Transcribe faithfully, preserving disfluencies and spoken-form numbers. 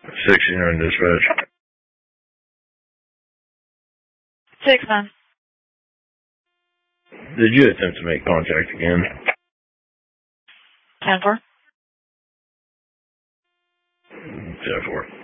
sixteen are in dispatch. Six, man. Did you attempt to make contact again? ten four. ten four.